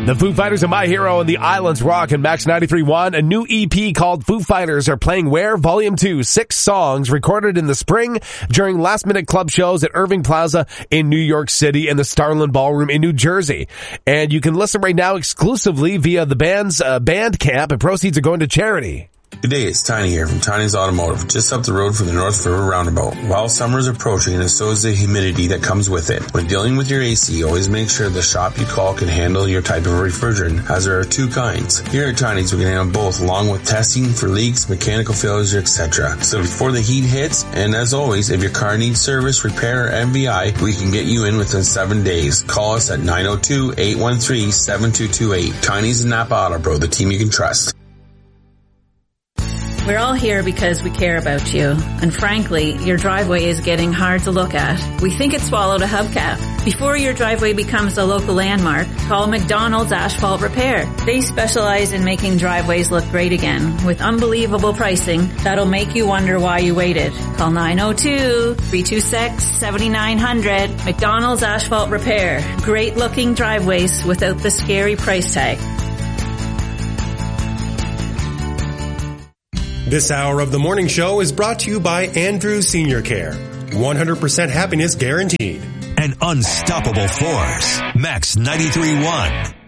The Foo Fighters and My Hero and the Islands Rock and Max 93.1. A new EP called Foo Fighters are playing Where Volume 2. 6 songs recorded in the spring during last-minute club shows at Irving Plaza in New York City and the Starland Ballroom in New Jersey. And you can listen right now exclusively via the band's Bandcamp, and proceeds are going to charity. Good day, it's Tiny here from Tiny's Automotive, just up the road from the North River Roundabout. While summer is approaching, and so is the humidity that comes with it. When dealing with your AC, always make sure the shop you call can handle your type of refrigerant, as there are 2 kinds. Here at Tiny's, we can handle both, along with testing for leaks, mechanical failures, etc. So before the heat hits, and as always, if your car needs service, repair, or MVI, we can get you in within 7 days. Call us at 902-813-7228. Tiny's and Napa Auto Pro, the team you can trust. We're all here because we care about you. And frankly, your driveway is getting hard to look at. We think it swallowed a hubcap. Before your driveway becomes a local landmark, call McDonald's Asphalt Repair. They specialize in making driveways look great again with unbelievable pricing that'll make you wonder why you waited. Call 902-326-7900. McDonald's Asphalt Repair. Great looking driveways without the scary price tag. This hour of the morning show is brought to you by Andrew Senior Care. 100% happiness guaranteed. An unstoppable force. Max 93.1.